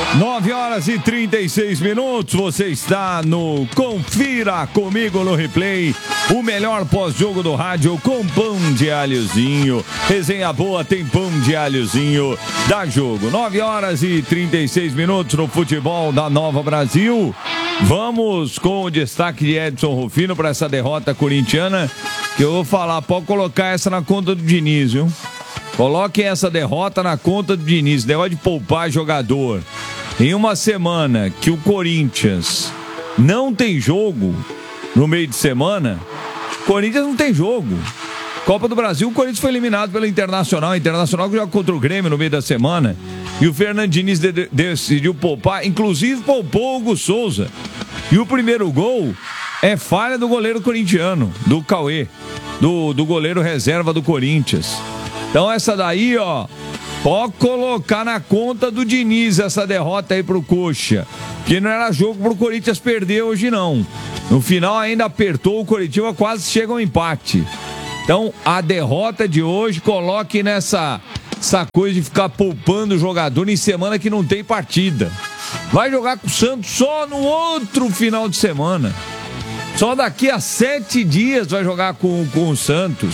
9h36, você está no Confira Comigo no Replay, o melhor pós-jogo do rádio com pão de alhozinho. Resenha boa, tem pão de alhozinho, dá jogo. 9h36 no futebol da Nova Brasil. Vamos com o destaque de Edson Rufino para essa derrota corintiana, que eu vou falar, pode colocar essa na conta do Diniz, viu? Coloquem essa derrota na conta do Diniz, negócio de poupar jogador. Em uma semana que o Corinthians não tem jogo no meio de semana, o Corinthians não tem jogo. Copa do Brasil, o Corinthians foi eliminado pelo Internacional. O Internacional joga contra o Grêmio no meio da semana. E o Fernando Diniz decidiu poupar, inclusive poupou o Hugo Souza. E o primeiro gol é falha do goleiro corintiano, do Cauê, do goleiro reserva do Corinthians. Então essa daí, ó, pode colocar na conta do Diniz essa derrota aí pro Coxa. Que não era jogo pro Corinthians perder hoje, não. No final ainda apertou o Coritiba, quase chega ao empate. Então a derrota de hoje, coloque nessa coisa de ficar poupando o jogador em semana que não tem partida. Vai jogar com o Santos só no outro final de semana. Só daqui a 7 dias vai jogar com o Santos.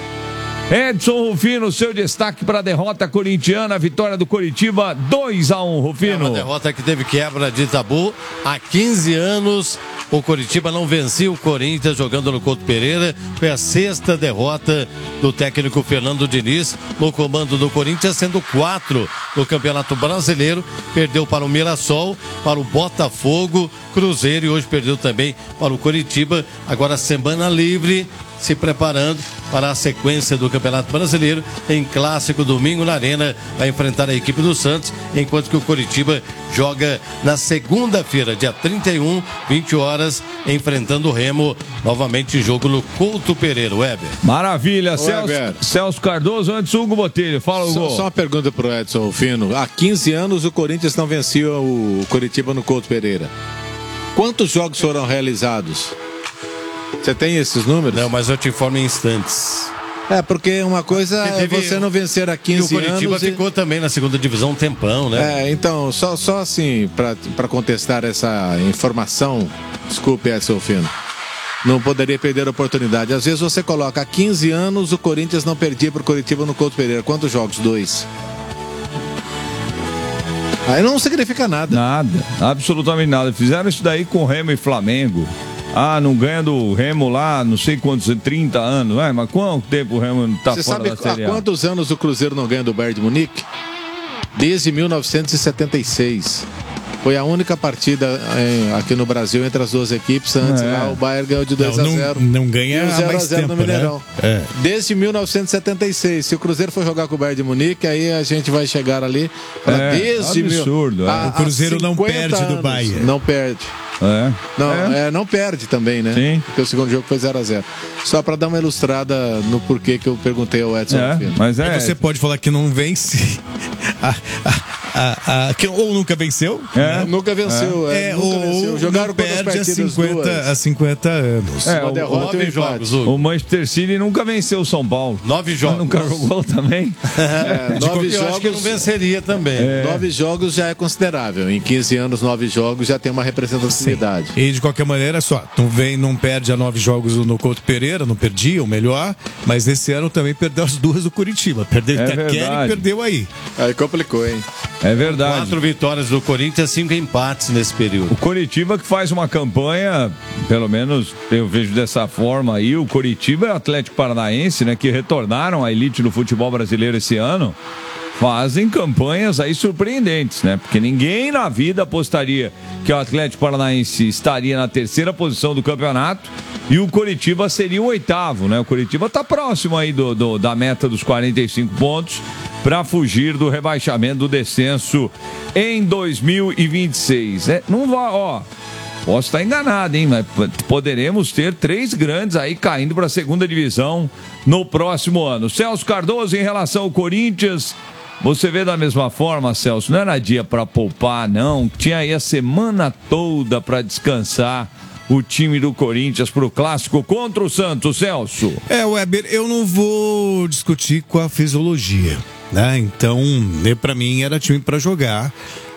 Edson Rufino, seu destaque para a derrota corintiana, a vitória do Coritiba 2-1, Rufino. É uma derrota que teve quebra de tabu. Há 15 anos o Coritiba não vencia o Corinthians jogando no Couto Pereira. Foi a 6ª derrota do técnico Fernando Diniz no comando do Corinthians, sendo 4 no Campeonato Brasileiro. Perdeu para o Mirassol, para o Botafogo, Cruzeiro e hoje perdeu também para o Coritiba. Agora semana livre, se preparando para a sequência do Campeonato Brasileiro. Em clássico domingo na Arena, vai enfrentar a equipe do Santos, enquanto que o Coritiba joga na segunda-feira, dia 31, 20 horas, enfrentando o Remo, novamente jogo no Couto Pereira. Weber. Maravilha, Celso Cardoso, antes Hugo Botelho, fala Hugo. Só uma pergunta pro Edson Rufino. Há 15 anos o Corinthians não vencia o Coritiba no Couto Pereira. Quantos jogos foram realizados? Você tem esses números? Não, mas eu te informo em instantes. É, porque uma coisa é você não vencer há 15 anos. E o Coritiba ficou também na segunda divisão um tempão, né? É, então, só assim, para contestar essa informação, desculpe, Edson Rufino, não poderia perder a oportunidade. Às vezes você coloca, há 15 anos o Corinthians não perdia pro Coritiba no Couto Pereira. Quantos jogos? 2. Aí não significa nada. Nada, absolutamente nada. Fizeram isso daí com Remo e Flamengo. Ah, não ganha do Remo lá, não sei quantos, 30 anos. Mas quanto tempo o Remo tá Você fora da Série A? Você sabe há quantos anos o Cruzeiro não ganha do Bayern de Munique? Desde 1976. Foi a única partida aqui no Brasil entre as duas equipes. Antes lá o Bayern ganhou de 2-0. Não ganha há mais 0-0 no Mineirão. Né? Desde 1976. Se o Cruzeiro for jogar com o Bayern de Munique, aí a gente vai chegar ali. Desde absurdo. O Cruzeiro não perde do Bayern. Não perde. Não perde também, né? Sim. Porque o segundo jogo foi 0-0. Só para dar uma ilustrada no porquê que eu perguntei ao Edson. Mas você pode falar que não vence ou nunca venceu, né? Nunca venceu, nunca venceu. Jogaram perde há 50 anos. Uma derrota 9 jogos. O Manchester City nunca venceu o São Paulo. 9 jogos. Nunca jogou também. 9 jogos. Eu acho que não venceria também. 9 jogos já é considerável. Em 15 anos, 9 jogos já tem uma representatividade. E de qualquer maneira, não perde a 9 jogos no Couto Pereira, não perdia, o melhor, mas esse ano também perdeu as 2 do Curitiba. Perdeu Itaquera e perdeu aí. Aí complicou, hein? É verdade. 4 vitórias do Corinthians, 5 empates nesse período. O Coritiba que faz uma campanha, pelo menos eu vejo dessa forma aí, o Coritiba e o Atlético Paranaense, né, que retornaram à elite do futebol brasileiro esse ano, fazem campanhas aí surpreendentes, né? Porque ninguém na vida apostaria que o Atlético Paranaense estaria na 3ª posição do campeonato e o Coritiba seria o 8º, né? O Coritiba tá próximo aí da meta dos 45 pontos para fugir do rebaixamento, do descenso em 2026. Não vai, posso estar enganado, hein? Mas poderemos ter 3 grandes aí caindo para a 2ª divisão no próximo ano. Celso Cardoso, em relação ao Corinthians, você vê da mesma forma, Celso? Não era dia para poupar, não. Tinha aí a semana toda para descansar o time do Corinthians para o clássico contra o Santos, Celso. Weber, eu não vou discutir com a fisiologia, né? Então, para mim era time para jogar.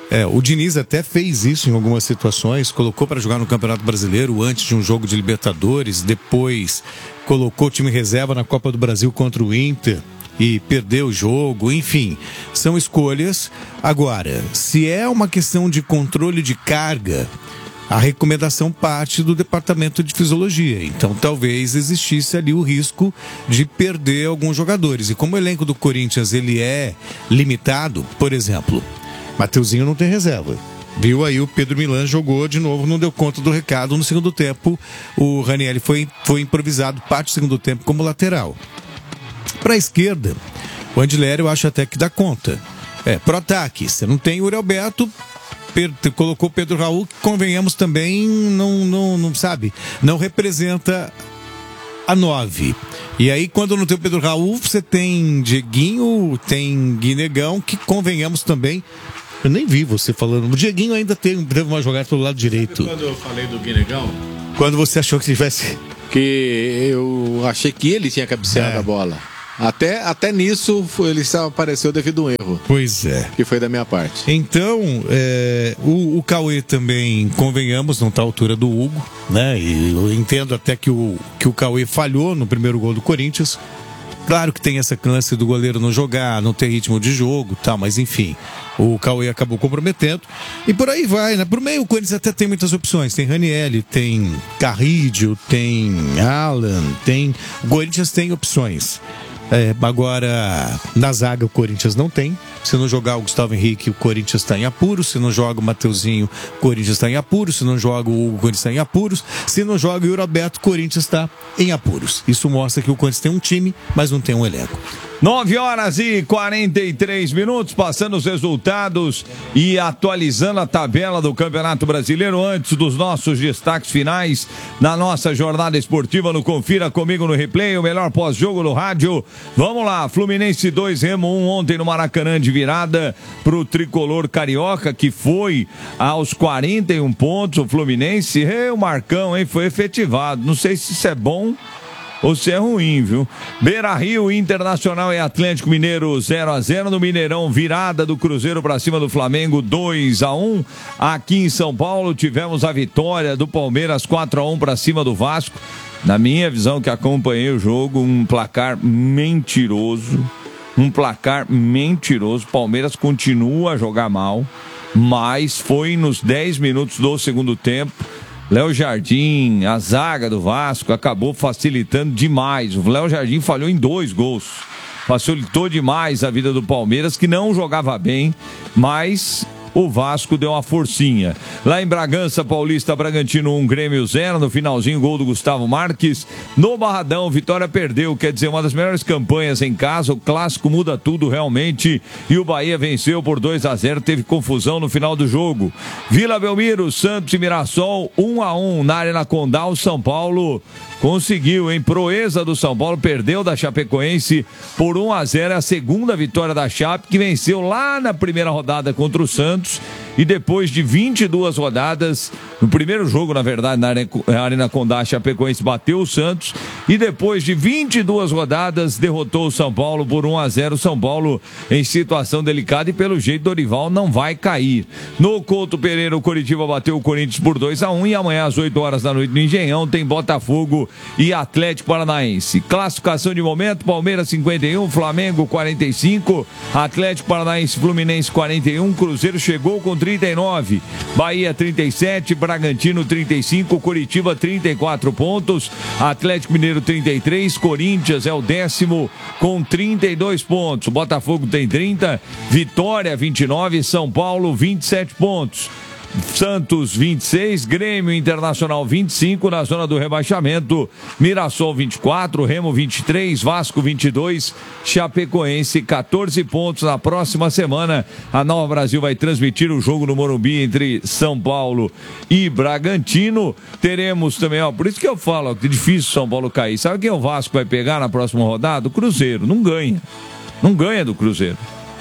O Diniz até fez isso em algumas situações, colocou para jogar no Campeonato Brasileiro antes de um jogo de Libertadores, depois colocou o time reserva na Copa do Brasil contra o Inter e perdeu o jogo, enfim, são escolhas. Agora, se é uma questão de controle de carga, a recomendação parte do departamento de fisiologia, então talvez existisse ali o risco de perder alguns jogadores, e como o elenco do Corinthians ele é limitado, por exemplo, Mateuzinho não tem reserva. Viu aí, o Pedro Milan jogou de novo, não deu conta do recado no segundo tempo. O Ranieri foi improvisado parte do segundo tempo como lateral. Para a esquerda, o Andileri eu acho até que dá conta. Pro ataque, você não tem o Uri Alberto, colocou o Pedro Raul, que convenhamos também, não sabe, não representa a 9. E aí, quando não tem o Pedro Raul, você tem Dieguinho, tem Guinegão, que convenhamos também. Eu nem vi você falando. O Dieguinho ainda teve uma jogada pelo lado direito. Sabe quando eu falei do Guinegão? Quando você achou que tivesse... Que eu achei que ele tinha cabeceado a bola. Até nisso ele só apareceu devido a um erro. Pois é. Que foi da minha parte. Então, o Cauê também, convenhamos, não está à altura do Hugo, né? E eu entendo até que o Cauê falhou no primeiro gol do Corinthians. Claro que tem essa lance do goleiro não jogar, não ter ritmo de jogo, tal, mas enfim, o Cauê acabou comprometendo. E por aí vai, né? Por meio o Corinthians até tem muitas opções. Tem Ranieri, tem Carrídio, tem Alan, o Corinthians tem opções. Agora, na zaga o Corinthians não tem. Se não jogar o Gustavo Henrique, o Corinthians está em apuros. Se não joga o Mateuzinho, o Corinthians está em apuros. Se não joga o Hugo, o Corinthians está em apuros. Se não joga o Yuri Alberto, o Corinthians está em apuros. Isso mostra que o Corinthians tem um time, mas não tem um elenco. 9h43, passando os resultados e atualizando a tabela do Campeonato Brasileiro antes dos nossos destaques finais na nossa jornada esportiva no Confira Comigo no Replay, o melhor pós-jogo do rádio. Vamos lá, Fluminense 2, Remo 1 ontem no Maracanã de virada pro tricolor carioca, que foi aos 41 pontos. O Fluminense, o Marcão, foi efetivado. Não sei se isso é bom ou se é ruim, viu? Beira-Rio, Internacional e Atlético Mineiro 0-0. No Mineirão, virada do Cruzeiro para cima do Flamengo 2-1. Aqui em São Paulo tivemos a vitória do Palmeiras 4-1 para cima do Vasco. Na minha visão, que acompanhei o jogo, um placar mentiroso. Palmeiras continua a jogar mal, mas foi nos 10 minutos do segundo tempo. Léo Jardim, a zaga do Vasco, acabou facilitando demais. O Léo Jardim falhou em 2 gols. Facilitou demais a vida do Palmeiras, que não jogava bem, mas o Vasco deu uma forcinha. Lá em Bragança Paulista, Bragantino 1, Grêmio 0. No finalzinho, gol do Gustavo Marques. No Barradão, Vitória perdeu. Quer dizer, uma das melhores campanhas em casa. O clássico muda tudo realmente. E o Bahia venceu por 2-0. Teve confusão no final do jogo. Vila Belmiro, Santos e Mirassol 1-1 na Arena Condá. O São Paulo conseguiu, proeza do São Paulo, perdeu da Chapecoense por 1-0, a segunda vitória da Chape, que venceu lá na primeira rodada contra o Santos, e depois de 22 rodadas, no primeiro jogo, na verdade, na Arena Condá, a Chapecoense bateu o Santos, e depois de 22 rodadas, derrotou o São Paulo por 1-0, São Paulo em situação delicada, e pelo jeito Dorival não vai cair. No Couto Pereira, o Coritiba bateu o Corinthians por 2-1, e amanhã às 8 horas da noite no Engenhão tem Botafogo e Atlético Paranaense. Classificação de momento: Palmeiras 51, Flamengo 45, Atlético Paranaense, Fluminense 41, Cruzeiro chegou com 39, Bahia 37, Bragantino 35, Curitiba 34 pontos, Atlético Mineiro 33, Corinthians é o 10º com 32 pontos, Botafogo tem 30, Vitória 29, São Paulo 27 pontos. Santos 26, Grêmio Internacional 25 na zona do rebaixamento, Mirassol 24, Remo 23, Vasco 22, Chapecoense 14 pontos. Na próxima semana a Nova Brasil vai transmitir o jogo no Morumbi entre São Paulo e Bragantino. Teremos também, por isso que eu falo que é difícil São Paulo cair. Sabe quem o Vasco vai pegar na próxima rodada? O Cruzeiro. Não ganha do Cruzeiro.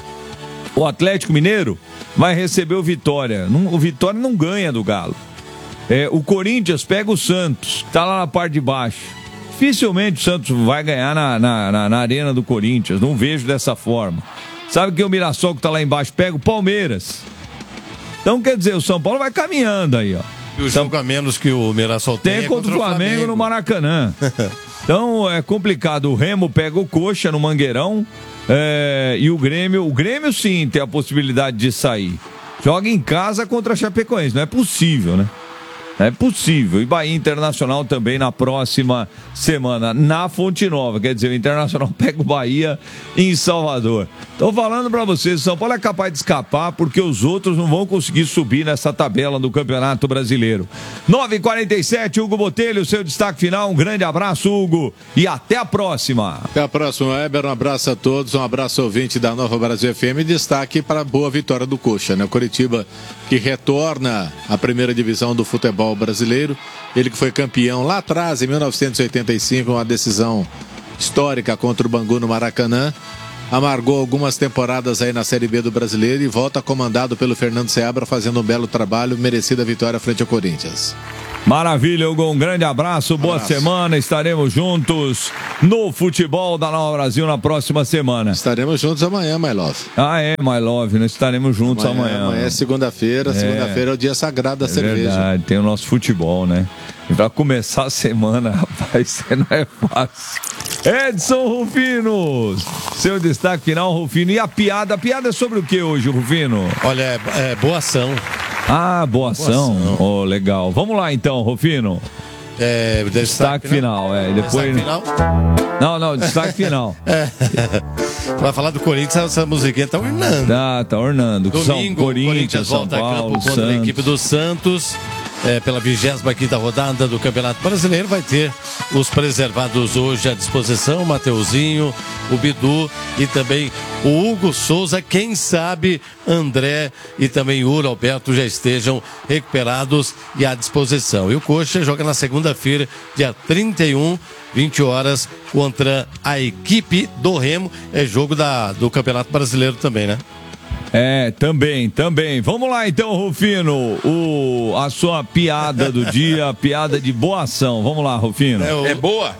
O Atlético Mineiro vai receber o Vitória. O Vitória não ganha do Galo. O Corinthians pega o Santos, que está lá na parte de baixo. Dificilmente o Santos vai ganhar na arena do Corinthians. Não vejo dessa forma. Sabe que o Mirassol, que está lá embaixo, pega o Palmeiras. Então, quer dizer, o São Paulo vai caminhando aí, ó. E o jogo a menos que o Mirassol tem contra o Flamengo no Maracanã. Então, é complicado. O Remo pega o Coxa no Mangueirão e o Grêmio sim tem a possibilidade de sair. Joga em casa contra a Chapecoense. Não é possível, né? É possível. E Bahia Internacional também na próxima semana, na Fonte Nova. Quer dizer, o Internacional pega o Bahia em Salvador. Tô falando pra vocês, o São Paulo é capaz de escapar porque os outros não vão conseguir subir nessa tabela do Campeonato Brasileiro. 9h47, Hugo Botelho, seu destaque final. Um grande abraço, Hugo, e até a próxima. Até a próxima, Weber. Um abraço a todos, um abraço ouvinte da Nova Brasil FM. Destaque para a boa vitória do Coxa, né? O Coritiba que retorna à primeira divisão do futebol brasileiro. Ele que foi campeão lá atrás, em 1985, uma decisão histórica contra o Bangu no Maracanã. Amargou algumas temporadas aí na Série B do Brasileiro e volta comandado pelo Fernando Seabra, fazendo um belo trabalho, merecida vitória frente ao Corinthians. Maravilha, Hugo, um grande abraço, boa semana, estaremos juntos no futebol da Nova Brasil na próxima semana. Estaremos juntos amanhã, My Love. My Love, nós estaremos juntos amanhã. Amanhã é segunda-feira, segunda-feira é o dia sagrado da cerveja. Verdade, tem o nosso futebol, né? E pra começar a semana, rapaz, não é fácil. Edson Rufino, seu destaque final, Rufino. E a piada é sobre o que hoje, Rufino? Olha, é boa ação. Boa ação. Oh, legal. Vamos lá então, Rufino. Destaque final. Depois... Destaque final? Não, destaque final. Pra falar do Corinthians, essa musiquinha tá ornando. Tá ornando. Domingo, Corinthians, São volta Paulo, a campo contra a equipe do Santos. Pela 25ª rodada do Campeonato Brasileiro, vai ter os preservados hoje à disposição, o Mateuzinho, o Bidu e também o Hugo Souza. Quem sabe André e também o Uro Alberto já estejam recuperados e à disposição. E o Coxa joga na segunda-feira, dia 31, 20 horas, contra a equipe do Remo. É jogo do Campeonato Brasileiro também, né? Também. Vamos lá então, Rufino, a sua piada do dia, piada de boa ação. Vamos lá, Rufino. É boa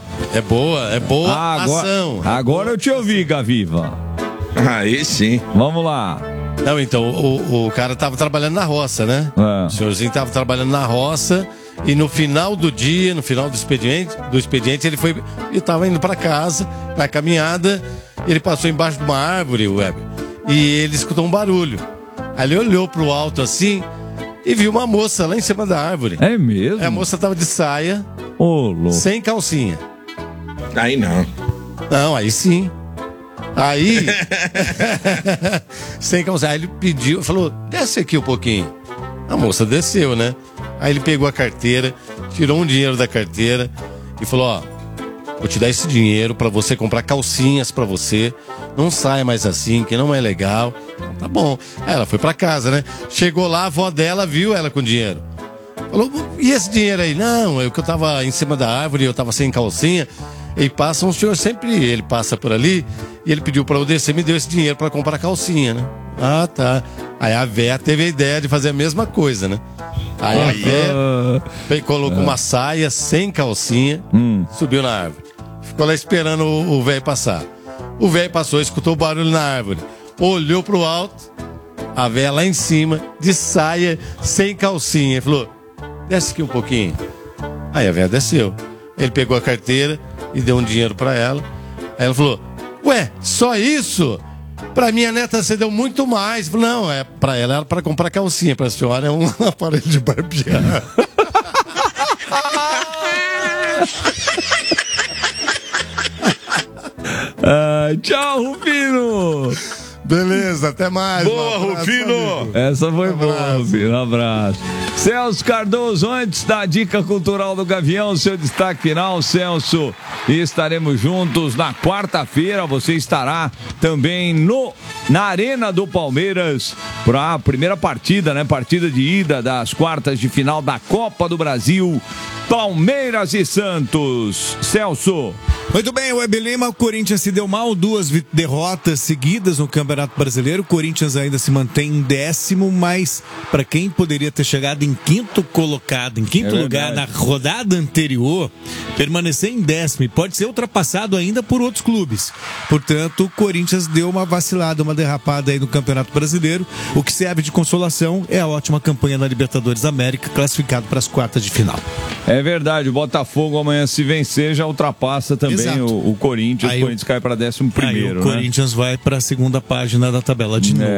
ação. Agora eu te ouvi, Gaviva. Aí sim. Vamos lá. Não, então, o cara tava trabalhando na roça, né? O senhorzinho tava trabalhando na roça e no final do dia, no final do expediente, ele tava indo para casa, na caminhada, ele passou embaixo de uma árvore, Weber. E ele escutou um barulho. Aí ele olhou pro alto assim e viu uma moça lá em cima da árvore. É mesmo? A moça tava de saia, louco. sem calcinha. Aí não. Não, aí sim. Aí, sem calcinha. Aí ele pediu, falou, desce aqui um pouquinho. A moça desceu, né? Aí ele pegou a carteira, tirou um dinheiro da carteira e falou, vou te dar esse dinheiro pra você comprar calcinhas pra você. Não saia mais assim, que não é legal. Tá bom. Aí ela foi pra casa, né? Chegou lá, a avó dela viu ela com dinheiro. Falou, e esse dinheiro aí? Não, é que eu tava em cima da árvore, eu tava sem calcinha. E passa um senhor, sempre ele passa por ali. E ele pediu pra eu descer, me deu esse dinheiro pra comprar calcinha, né? Ah, tá. Aí a véia teve a ideia de fazer a mesma coisa, né? Aí a véia colocou uma saia sem calcinha, subiu na árvore. Ficou lá esperando o velho passar. O velho passou, escutou o barulho na árvore, olhou pro alto, a véia lá em cima, de saia, sem calcinha. Ele falou, desce aqui um pouquinho. Aí a véia desceu. Ele pegou a carteira e deu um dinheiro pra ela. Aí ela falou, ué, só isso? Pra minha neta você deu muito mais. Falei, não, pra ela era pra comprar calcinha, pra senhora é um aparelho de barbear. Tchau, Rufino. Beleza, até mais. Boa, Rufino. Essa foi boa, Rufino. Um abraço. Celso Cardoso, antes da dica cultural do Gavião, seu destaque final, Celso. E estaremos juntos na quarta-feira. Você estará também na Arena do Palmeiras para a primeira partida, né? Partida de ida das quartas de final da Copa do Brasil Palmeiras e Santos. Celso. Muito bem, o Weber Lima, o Corinthians se deu mal, 2 derrotas seguidas no Campeonato Brasileiro. O Corinthians ainda se mantém em 10º, mas para quem poderia ter chegado em quinto colocado, em quinto lugar na rodada anterior, permanecer em 10º e pode ser ultrapassado ainda por outros clubes. Portanto, o Corinthians deu uma vacilada, uma derrapada aí no Campeonato Brasileiro. O que serve de consolação é a ótima campanha na Libertadores da América, classificado para as quartas de final. É verdade, o Botafogo amanhã, se vencer, já ultrapassa também o Corinthians. Aí o Corinthians cai para 11º, aí o Corinthians vai para a segunda página da tabela de novo.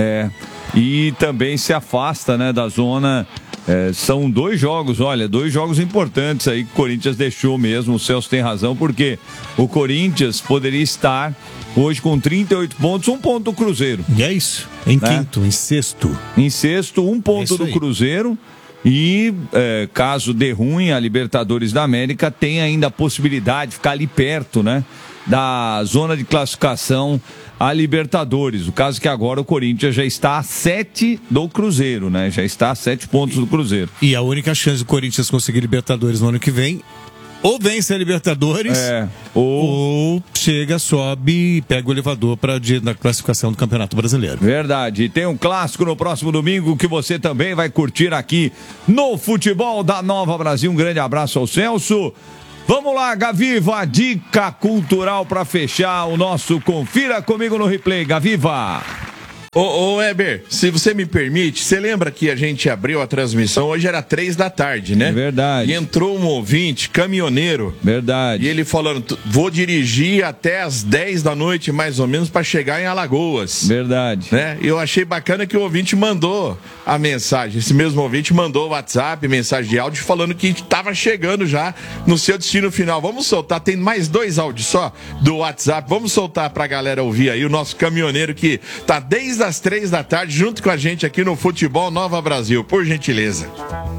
E também se afasta, né, da zona. São 2 jogos, olha, 2 jogos importantes aí que o Corinthians deixou mesmo. O Celso tem razão, porque o Corinthians poderia estar hoje com 38 pontos, 1 ponto do Cruzeiro. E é isso, em quinto, em sexto. Em sexto, 1 ponto do Cruzeiro. E caso dê ruim a Libertadores da América, tem ainda a possibilidade de ficar ali perto, né, da zona de classificação a Libertadores. O caso é que agora o Corinthians já está a 7 do Cruzeiro, né? Já está a 7 pontos do Cruzeiro. E a única chance do Corinthians conseguir Libertadores no ano que vem, ou vence a Libertadores, ou chega, sobe e pega o elevador na classificação do Campeonato Brasileiro. Verdade. E tem um clássico no próximo domingo que você também vai curtir aqui no Futebol da Nova Brasil. Um grande abraço ao Celso. Vamos lá, Gaviva, dica cultural para fechar o nosso Confira Comigo no Replay. Gaviva. Ô Weber, se você me permite, você lembra que a gente abriu a transmissão, hoje era 3 da tarde, né? Verdade. E entrou um ouvinte, caminhoneiro. Verdade. E ele falando, vou dirigir até as 10 da noite, mais ou menos, para chegar em Alagoas. Verdade. Né? E eu achei bacana que o ouvinte mandou a mensagem, esse mesmo ouvinte mandou o WhatsApp, mensagem de áudio, falando que estava chegando já no seu destino final. Vamos soltar, tem mais 2 áudios só do WhatsApp, vamos soltar pra galera ouvir aí, o nosso caminhoneiro que tá desde as 3 da tarde, junto com a gente aqui no Futebol Nova Brasil, por gentileza.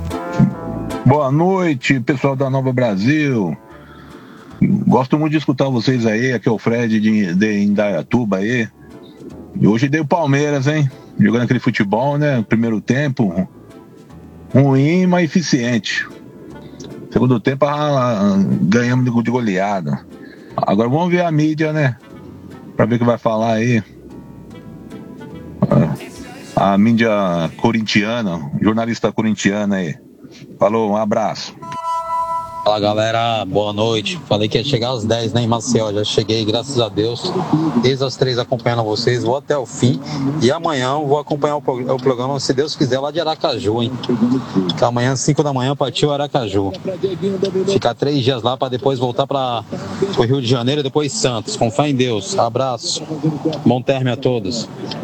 Boa noite, pessoal da Nova Brasil. Gosto muito de escutar vocês aí, aqui é o Fred de Indaiatuba aí. E hoje deu Palmeiras, hein? Jogando aquele futebol, né? Primeiro tempo, ruim, mas eficiente. Segundo tempo, ganhamos de goleada. Agora vamos ver a mídia, né? Pra ver o que vai falar aí. A mídia corintiana, jornalista corintiana aí. Falou, um abraço. Fala galera, boa noite. Falei que ia chegar às 10, né, em Maceió. Já cheguei, graças a Deus. Desde as 3 acompanhando vocês, vou até o fim. E amanhã eu vou acompanhar o programa, se Deus quiser, lá de Aracaju, hein? Que amanhã, 5 da manhã, partiu Aracaju. Ficar 3 dias lá para depois voltar para o Rio de Janeiro e depois Santos. Com fé em Deus. Abraço. Bom término a todos.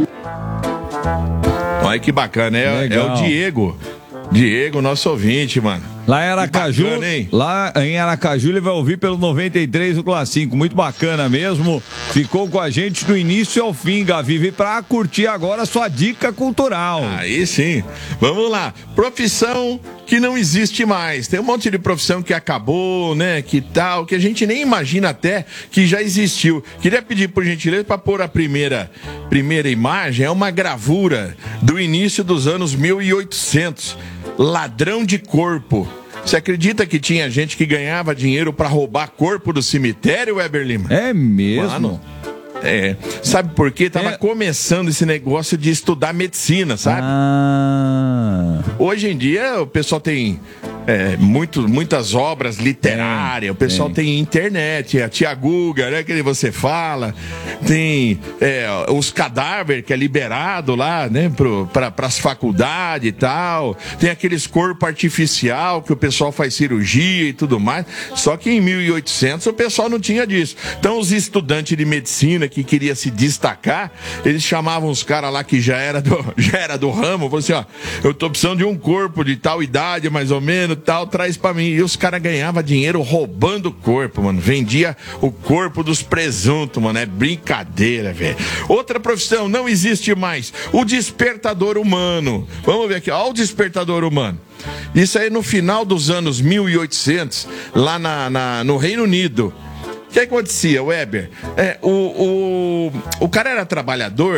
Olha que bacana, é o Diego. Diego, nosso ouvinte, mano. Lá em Aracaju, bacana, hein? lá em Aracaju ele vai ouvir pelo 93 o Class 5, muito bacana mesmo. Ficou com a gente do início ao fim, Gaviva, para curtir agora a sua dica cultural. Aí sim. Vamos lá. Profissão que não existe mais. Tem um monte de profissão que acabou, né? Que tal, que a gente nem imagina até que já existiu. Queria pedir por gentileza para pôr a primeira imagem, é uma gravura do início dos anos 1800. Ladrão de corpo. Você acredita que tinha gente que ganhava dinheiro para roubar corpo do cemitério, Weber Lima? É mesmo? Mano, sabe por quê? Tava começando esse negócio de estudar medicina, sabe? Hoje em dia o pessoal tem muitas obras literárias, o pessoal tem internet, a tia Guga, né, que você fala, tem os cadáveres que é liberado lá, né, para as faculdades e tal, tem aqueles corpos artificial que o pessoal faz cirurgia e tudo mais, só que em 1800 o pessoal não tinha disso. Então os estudantes de medicina que queria se destacar, eles chamavam os caras lá que já era do ramo, falavam assim, ó, eu tô precisando de um corpo de tal idade, mais ou menos, tal, traz pra mim. E os caras ganhavam dinheiro roubando o corpo, mano. Vendia o corpo dos presuntos, mano. É brincadeira, velho. Outra profissão não existe mais. O despertador humano. Vamos ver aqui, ó, o despertador humano. Isso aí no final dos anos 1800, lá no Reino Unido. O que acontecia, Weber? O cara era trabalhador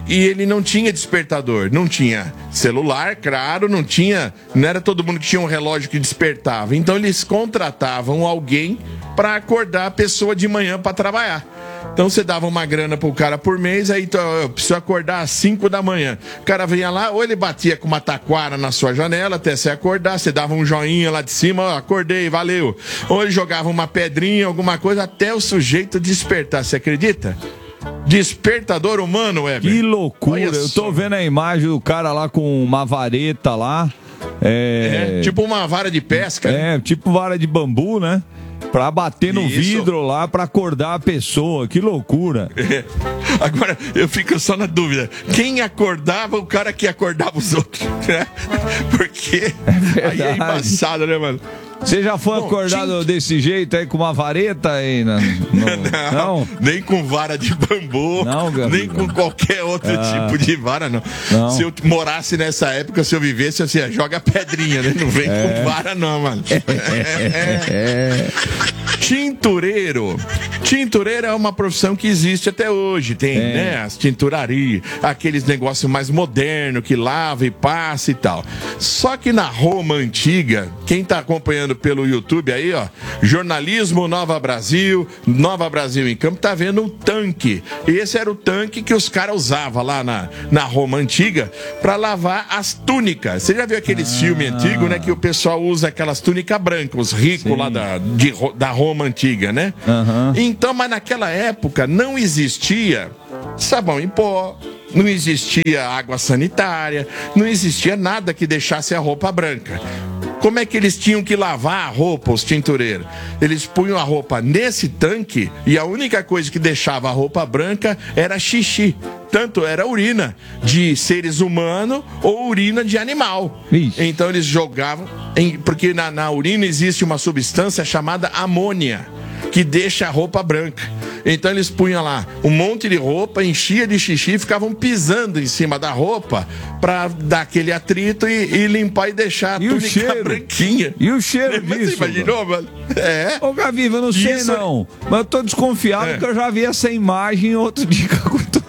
e ele não tinha despertador, não tinha celular, claro, não era todo mundo que tinha um relógio que despertava. Então eles contratavam alguém para acordar a pessoa de manhã para trabalhar. Então você dava uma grana pro cara por mês, aí eu preciso acordar às 5 da manhã. O cara vinha lá, ou ele batia com uma taquara na sua janela até você acordar, você dava um joinha lá de cima, ó, acordei, valeu. Ou ele jogava uma pedrinha, alguma coisa, até o sujeito despertar, você acredita? Despertador humano, Weber. Que loucura, eu tô vendo a imagem do cara lá com uma vareta lá. Tipo uma vara de pesca. Tipo vara de bambu, né? Pra bater no vidro lá, pra acordar a pessoa. Que loucura. Agora, eu fico só na dúvida. Quem acordava o cara que acordava os outros? Porque aí é embaçado, né, mano? Você já foi acordado desse jeito aí, com uma vareta aí? Não? Nem com vara de bambu, nem com qualquer outro tipo de vara, não. Se eu morasse nessa época, se eu vivesse, assim, joga pedrinha, né? Não vem com vara, não, mano. Tintureiro. Tintureiro é uma profissão que existe até hoje. Tem, né, as tinturarias, aqueles negócios mais modernos que lava e passa e tal. Só que na Roma antiga, quem tá acompanhando pelo YouTube aí, ó, Jornalismo Nova Brasil em Campo, tá vendo um tanque. Esse era o tanque que os caras usavam lá na Roma antiga pra lavar as túnicas. Você já viu aqueles filmes antigos, né, que o pessoal usa aquelas túnicas brancas, os ricos lá da Roma antiga, né? Então, mas naquela época não existia sabão em pó, não existia água sanitária, não existia nada que deixasse a roupa branca. Como é que eles tinham que lavar a roupa, os tintureiros? Eles punham a roupa nesse tanque e a única coisa que deixava a roupa branca era xixi. Tanto era urina de seres humanos ou urina de animal. Então eles jogavam, porque na urina existe uma substância chamada amônia, que deixa a roupa branca. Então eles punham lá um monte de roupa, enchia de xixi, ficavam pisando em cima da roupa pra dar aquele atrito e limpar e deixar a túnica branquinha. E o cheiro disso? Você imaginou, mano? Ô, Gaviva, eu não sei não, mas eu tô desconfiado que eu já vi essa imagem em outro Dica Cultural.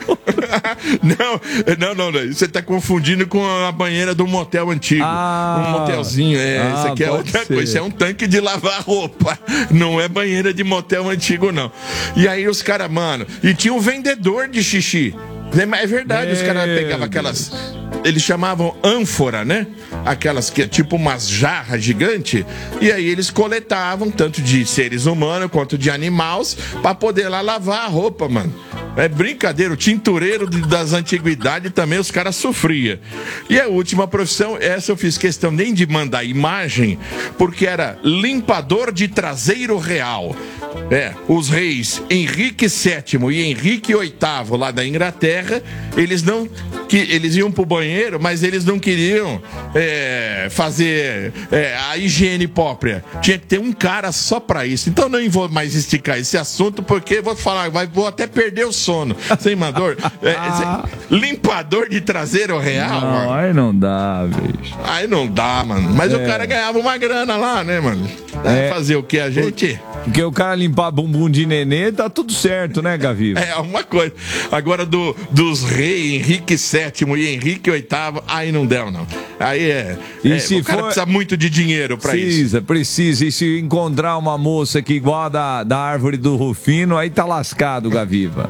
Não. Você tá confundindo com a banheira do motel antigo. Um motelzinho. Isso aqui é outra coisa. Isso é um tanque de lavar roupa. Não é banheira de motel antigo, não. E aí os caras, mano. E tinha um vendedor de xixi. É verdade, os caras pegavam aquelas. Eles chamavam ânfora, né? Aquelas que é tipo umas jarras gigantes. E aí eles coletavam tanto de seres humanos quanto de animais pra poder lá lavar a roupa, mano. É brincadeira, o tintureiro das antiguidades também os caras sofriam. E a última profissão, essa eu fiz questão nem de mandar imagem, porque era limpador de traseiro real. Os reis Henrique VII e Henrique VIII lá da Inglaterra, eles iam pro banheiro, mas eles não queriam fazer a higiene própria. Tinha que ter um cara só pra isso. Então não vou mais esticar esse assunto, porque vou falar, vou até perder o sono. Sem mandor. Limpador de traseiro real. Não, mano. aí não dá, bicho. Aí não dá, mano. Mas o cara ganhava uma grana lá, né, mano? Fazer o que a gente... Porque o cara limpar bumbum de nenê, tá tudo certo, né, Gaviva? Uma coisa. Agora, dos reis Henrique VII e Henrique VIII, aí não deu, não. Aí o cara precisa muito de dinheiro pra isso. Precisa. E se encontrar uma moça aqui igual a da árvore do Rufino, aí tá lascado, Gaviva.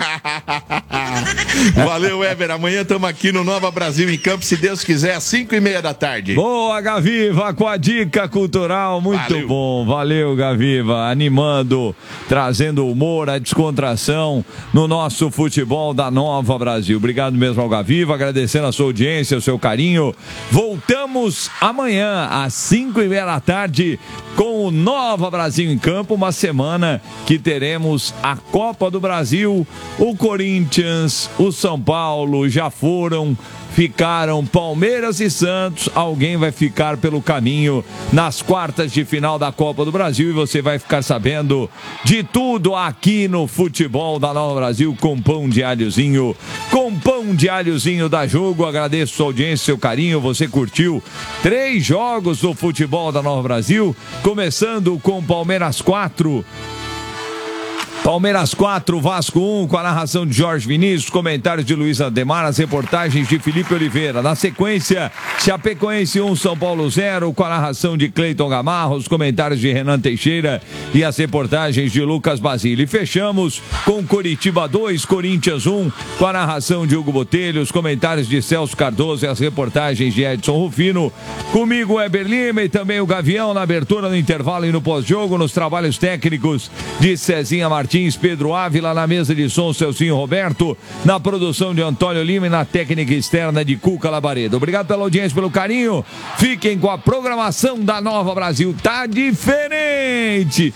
Valeu, Weber. Amanhã estamos aqui no Nova Brasil em Campo, se Deus quiser, às 5:30 da tarde. Boa, Gaviva, com a Dica Cultural. Muito bom. Valeu, Gaviva. Animando, trazendo humor, a descontração no nosso futebol da Nova Brasil. Obrigado mesmo ao Gaviva, agradecendo a sua audiência, o seu carinho. Voltamos amanhã às 5:30 da tarde com o Nova Brasil em Campo, uma semana que teremos a Copa do Brasil. O Corinthians, o São Paulo já ficaram Palmeiras e Santos. Alguém vai ficar pelo caminho nas quartas de final da Copa do Brasil e você vai ficar sabendo de tudo aqui no futebol da Nova Brasil com pão de alhozinho. Com pão de alhozinho da Jogo. Agradeço sua audiência, seu carinho. Você curtiu 3 jogos do futebol da Nova Brasil, começando com Palmeiras 4, Palmeiras 4, Vasco 1, com a narração de Jorge Vinícius, comentários de Luiz Ademar, as reportagens de Felipe Oliveira. Na sequência, Chapecoense 1, São Paulo 0, com a narração de Cleiton Gamarra, os comentários de Renan Teixeira e as reportagens de Lucas Basile. E fechamos com Coritiba 2, Corinthians 1, com a narração de Hugo Botelho, os comentários de Celso Cardoso e as reportagens de Edson Rufino. Comigo, Eber Lima e também o Gavião na abertura, no intervalo e no pós-jogo, nos trabalhos técnicos de Cezinha Martins, Pedro Ávila, na mesa de som, Celcinho Roberto, na produção de Antônio Lima e na técnica externa de Cuca Labaredo. Obrigado pela audiência, pelo carinho. Fiquem com a programação da Nova Brasil. Tá diferente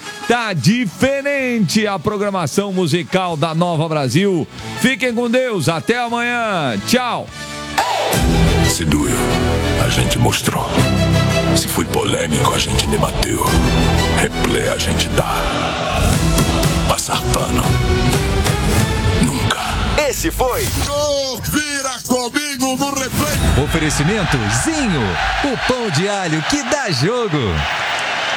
a programação musical da Nova Brasil. Fiquem com Deus, até amanhã. Tchau. Se doeu, a gente mostrou. Se foi polêmico, a gente debateu. Replay a gente dá. Passar pano. Nunca. Esse foi Confira comigo no replay. Oferecimento Zinho, o pão de alho que dá jogo.